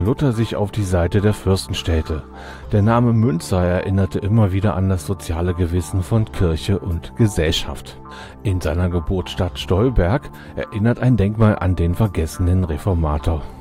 Luther sich auf die Seite der Fürsten stellte. Der Name Münzer erinnerte immer wieder an das soziale Gewissen von Kirche und Gesellschaft. In seiner Geburtsstadt Stolberg erinnert ein Denkmal an den vergessenen Reformator.